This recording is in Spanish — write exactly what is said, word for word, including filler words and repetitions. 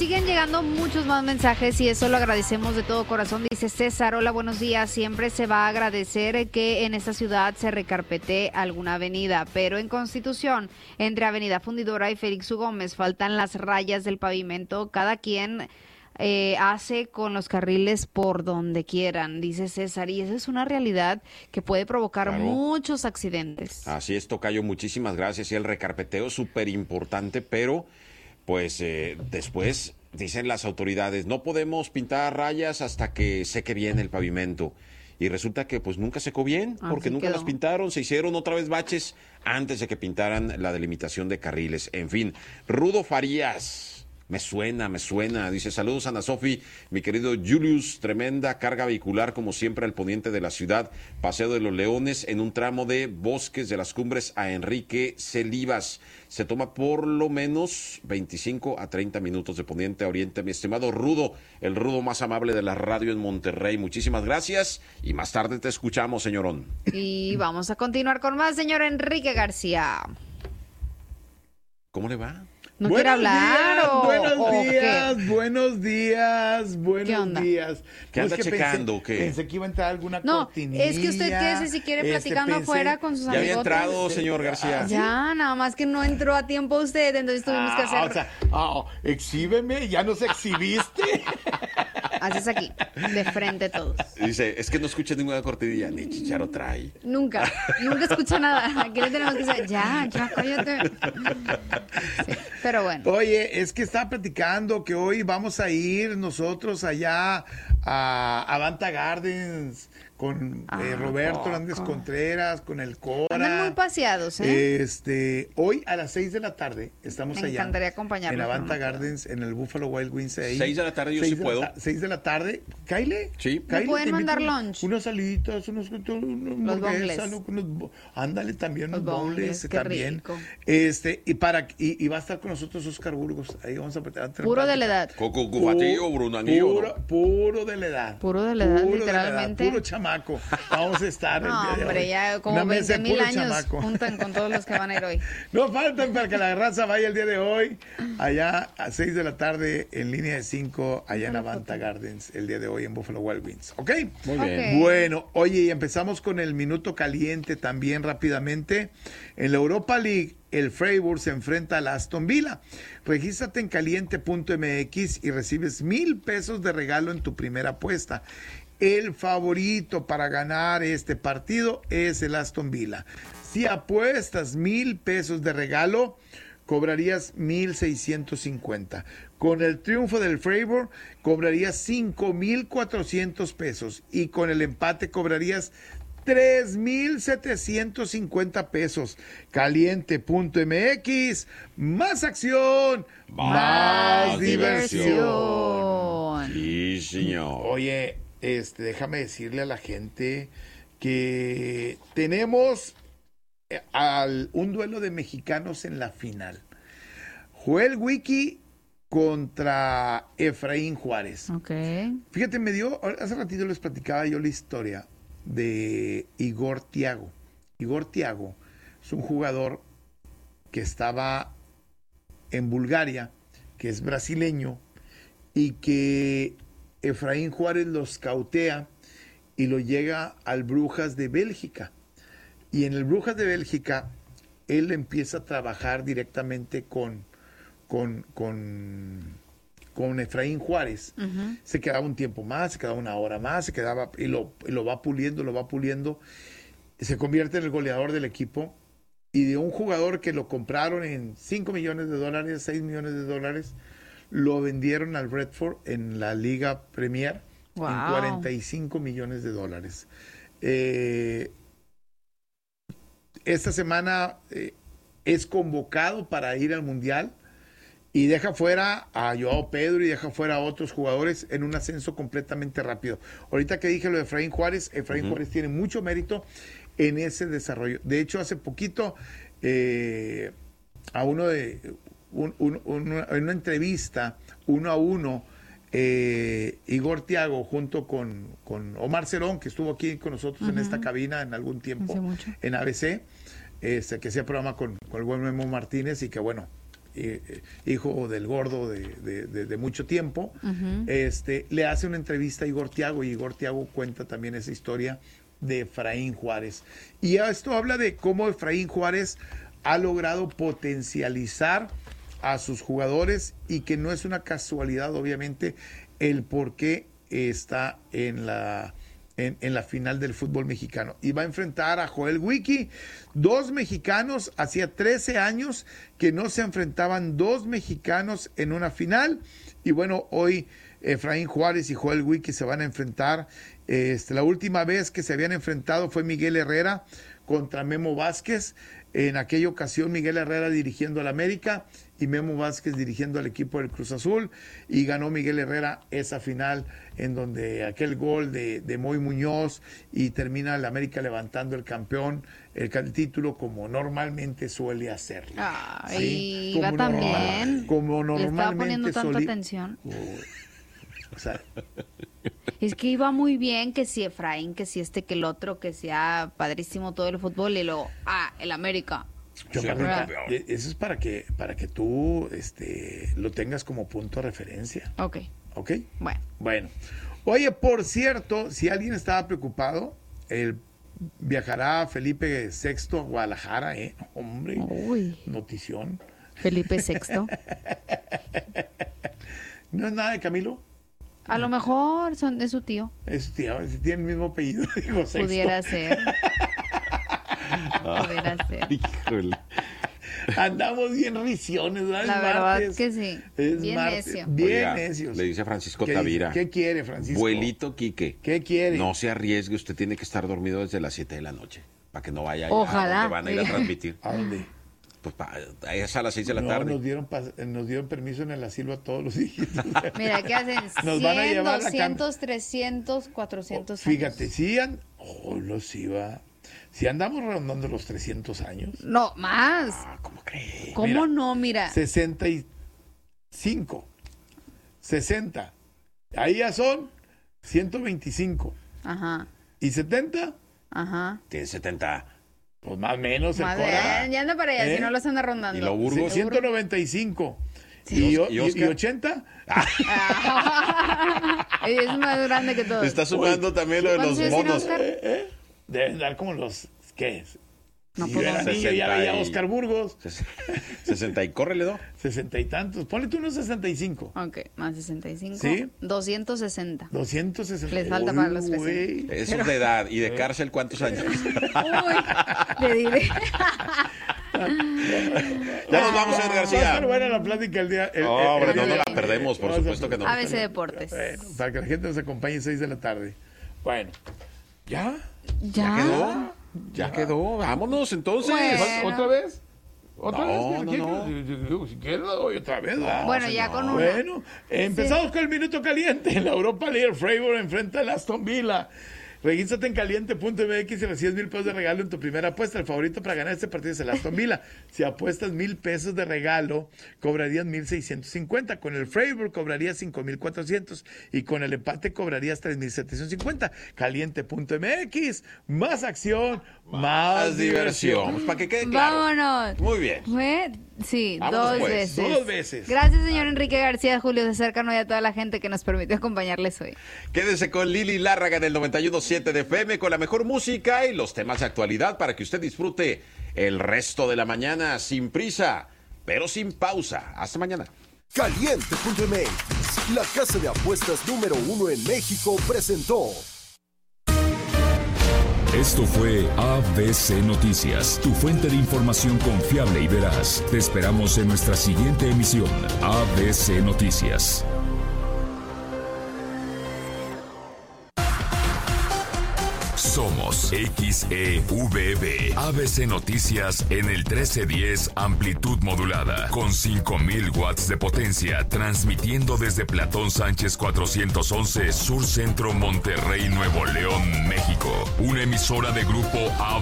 siguen llegando muchos más mensajes y eso lo agradecemos de todo corazón. Dice César, hola, buenos días. Siempre se va a agradecer que en esta ciudad se recarpetee alguna avenida, pero en Constitución, entre Avenida Fundidora y Félix U. Gómez, faltan las rayas del pavimento. Cada quien eh, hace con los carriles por donde quieran, dice César, y esa es una realidad que puede provocar claro. muchos accidentes. Así es, tocayo, muchísimas gracias. Y el recarpeteo es súper importante, pero pues eh, después dicen las autoridades, no podemos pintar rayas hasta que seque bien el pavimento. Y resulta que pues nunca secó bien, porque Así nunca quedó. las pintaron, se hicieron otra vez baches antes de que pintaran la delimitación de carriles. En fin, Rudo Farías, me suena, me suena, dice, saludos Ana Sofi, mi querido Julius, tremenda carga vehicular como siempre al poniente de la ciudad, Paseo de los Leones, en un tramo de Bosques de las Cumbres a Enrique Celivas. Se toma por lo menos veinticinco a treinta minutos de poniente a oriente, mi estimado Rudo, el Rudo más amable de la radio en Monterrey. Muchísimas gracias y más tarde te escuchamos, señorón. Y vamos a continuar con más, señor Enrique García. ¿Cómo le va? ¿No quiere hablar días, o buenos o días, qué? buenos días, buenos ¿Qué onda? días. ¿Qué anda Pues que checando? Pensé, ¿Qué? pensé que iba a entrar alguna No, cortinilla. es que usted quédese si quiere platicando este, pensé, afuera con sus Ya había amigos. entrado, señor García. Ya, nada más que no entró a tiempo usted, entonces tuvimos ah, que hacer... O sea, oh, exhíbeme, ya nos exhibiste. Haces aquí, de frente todos. Dice, es que no escucha ninguna cortinilla, ni Chicharo trae. Nunca, nunca escucha nada. Aquí le tenemos que decir, ya, ya, cállate. Sí, pero bueno. Oye, es que estaba platicando que hoy vamos a ir nosotros allá a Avanta Gardens con Ah, eh, Roberto poco. Hernández Contreras, con el Cora. Andan muy paseados, ¿eh? Este, hoy a las seis de la tarde estamos Me allá. encantaría acompañarlos, En Avanta pero no Gardens, en el Buffalo Wild Wings. Ahí. Seis de la tarde yo Seis sí de puedo. La, seis de la tarde. ¿Caile? Sí. ¿Me Caile, pueden te invito mandar un- lunch? Unas salitas, unos, unos Los hamburguesas, bongles. unos bo- ándale también, Los unos bongles, bongles qué también. rico. Este, y para y, y va a estar con nosotros Oscar Burgos. Ahí vamos a a tener Puro de la plática. edad. Coco Gubatillo, Brunanillo. Puro, puro de la edad. Puro de la edad, Puro literalmente. puro chamaco. Vamos a estar el No, día de hombre, hoy. ya como Una mesa veinte de mil puro años chamaco. juntan con todos los que van a ir hoy. No faltan para que la raza vaya el día de hoy, allá a seis de la tarde, en línea de cinco, allá en Avanta Gardens, el día de hoy en Buffalo Wild Wings. ¿Ok? Muy Ok. bien. Bueno, oye, y empezamos con el minuto caliente también rápidamente. En la Europa League, el Freiburg se enfrenta al Aston Villa. Regístrate en caliente punto m x y recibes mil pesos de regalo en tu primera apuesta. El favorito para ganar este partido es el Aston Villa. Si apuestas mil pesos de regalo, cobrarías mil seiscientos cincuenta. Con el triunfo del Freiburg, cobrarías cinco mil cuatrocientos pesos. Y con el empate, cobrarías tres mil setecientos cincuenta pesos. Caliente punto m x, más acción, más, Más diversión. diversión. Sí, señor. Oye, este, déjame decirle a la gente que tenemos eh, al, un duelo de mexicanos en la final. Joel Wiki contra Efraín Juárez. Ok. Fíjate, me dio, hace ratito les platicaba yo la historia de Igor Thiago. Igor Thiago es un jugador que estaba en Bulgaria, que es brasileño, y que Efraín Juárez lo scoutea y lo llega al Brujas de Bélgica. Y en el Brujas de Bélgica, él empieza a trabajar directamente con, con, con, con Efraín Juárez. Ujú. Se quedaba un tiempo más, se quedaba una hora más, se quedaba y lo, y lo va puliendo, lo va puliendo. Se convierte en el goleador del equipo. Y de un jugador que lo compraron en cinco millones de dólares, seis millones de dólares, lo vendieron al Brentford en la Liga Premier Wow. en cuarenta y cinco millones de dólares. Eh, esta semana eh, es convocado para ir al Mundial y deja fuera a Joao Pedro y deja fuera a otros jugadores en un ascenso completamente rápido. Ahorita que dije lo de Efraín Juárez, Efraín uh-huh. Juárez tiene mucho mérito en ese desarrollo. De hecho, hace poquito eh, a uno de un, un, un, en una entrevista uno a uno, eh, Igor Thiago junto con, con Omar Cerón, que estuvo aquí con nosotros uh-huh. en esta cabina en algún tiempo en A B C, este, que hacía programa con, con el buen Memo Martínez y que bueno, eh, hijo del gordo de, de, de, de mucho tiempo, uh-huh. este, le hace una entrevista a Igor Thiago y Igor Thiago cuenta también esa historia de Efraín Juárez. Y esto habla de cómo Efraín Juárez ha logrado potencializar a sus jugadores y que no es una casualidad, obviamente, el por qué está en la, en, en la final del fútbol mexicano. Y va a enfrentar a Joel Wiki, dos mexicanos, hacía trece años que no se enfrentaban dos mexicanos en una final. Y bueno, hoy Efraín Juárez y Joel Wiki se van a enfrentar. Este, la última vez que se habían enfrentado fue Miguel Herrera contra Memo Vázquez. En aquella ocasión Miguel Herrera dirigiendo al América y Memo Vázquez dirigiendo al equipo del Cruz Azul, y ganó Miguel Herrera esa final en donde aquel gol de, de Moy Muñoz, y termina el América levantando el campeón, el, el título como normalmente suele hacerlo. Ay, ¿sí? Va como también. Normal, como normalmente. Le estaba poniendo tanta soli- atención. Uh, o sea, es que iba muy bien, que si Efraín, que si este, que el otro, que sea padrísimo todo el fútbol, y luego, ah, el América. Yo, sí, Carlita, eso es para que para que tú este lo tengas como punto de referencia. Ok. ¿Ok? Bueno. Bueno. Oye, por cierto, si alguien estaba preocupado, el viajará Felipe sexto a Guadalajara, ¿eh? Hombre, uy, notición. Felipe sexto. ¿No es nada de Camilo? A lo mejor son de su tío. Es su tío, tiene el mismo apellido, digo, sexto. Pudiera ser. Pudiera ser. Híjole. Andamos bien risiones, ¿verdad? La es verdad martes. que sí. Es bien martes. necio. Bien Oiga, necios. le dice Francisco ¿Qué, Tavira. ¿Qué quiere, Francisco? Abuelito Quique. ¿Qué quiere? No se arriesgue, usted tiene que estar dormido desde las siete de la noche, para que no vaya Ojalá. a donde van a ir a transmitir. ¿A dónde? Pues pa, es a las seis de la no, tarde. Nos dieron, nos dieron permiso en el asilo a todos los hijos. Mira, ¿qué hacen? Nos van a cien, llevar la doscientos, trescientos, cuatrocientos oh, fíjate, años. si an... oh, los iba. Si andamos rondando los trescientos años. No, más. Ah, ¿cómo crees? ¿Cómo Mira, no? Mira. sesenta y cinco, sesenta. Ahí ya son ciento veinticinco. Ajá. ¿Y setenta? Ajá. Tiene setenta. Pues más o menos el Madre, Cora. ya anda para allá, ¿Eh? si no los anda rondando. ¿Y lo Burgos? Sí, ciento noventa y cinco. Sí. ¿Y, ¿Y, y, Oscar? ¿Y ochenta? Ah. Es más grande que todo. Está sumando Uy, también lo de los monos. ¿Eh? ¿Eh? Deben dar como los... ¿Qué? No, si pues yo era no. niño, ya veía y... Oscar Burgos. sesenta y córrele, ¿no? sesenta y tantos. Ponle tú unos sesenta y cinco. Ok, más sesenta y cinco. ¿Sí? doscientos sesenta. doscientos sesenta. Les falta Uy, para los trescientos. güey. Eso Pero... es de edad. ¿Y de cárcel cuántos años? Uy, le diré. Ya nos vamos, señor García. Va a ser buena la plática el día. El, no, el, hombre, el no, día no de... la perdemos, por Vamos supuesto a... que no. A B C Deportes. Bueno, para que la gente nos acompañe a seis de la tarde. Bueno, ¿ya? ¿Ya? ¿Ya quedó? Ya quedó. Vámonos entonces. Bueno. ¿Otra vez? ¿Otra no, vez? No, no. Si, si, si quieres, la doy otra vez. ¿no? Bueno, ya con una. Bueno, empezamos sí. con el minuto caliente. En la Europa League, el Freiburg enfrenta al Aston Villa. Regístrate en caliente punto m x y recibes mil pesos de regalo en tu primera apuesta. El favorito para ganar este partido es el Aston Villa. Si apuestas mil pesos de regalo, cobrarías mil seiscientos cincuenta. Con el Freiburg cobrarías cinco mil cuatrocientos y con el empate cobrarías tres mil setecientos cincuenta. caliente punto m x, más acción, más, más diversión. Pues para que quede claro. Vámonos. Muy bien. Fue, sí, Vámonos dos pues. veces. Dos veces. Gracias, señor Enrique García, Julio de Cercano y a toda la gente que nos permitió acompañarles hoy. Quédese con Lili Lárraga en el noventa y uno punto siete de F M con la mejor música y los temas de actualidad para que usted disfrute el resto de la mañana sin prisa, pero sin pausa. Hasta mañana. caliente punto m x, la casa de apuestas número uno en México, presentó. Esto fue A B C Noticias, tu fuente de información confiable y veraz. Te esperamos en nuestra siguiente emisión, A B C Noticias. Somos X E V B, A B C Noticias en el trece diez amplitud modulada, con cinco mil watts de potencia, transmitiendo desde Platón Sánchez cuatrocientos once, Sur Centro, Monterrey, Nuevo León, México. Una emisora de Grupo A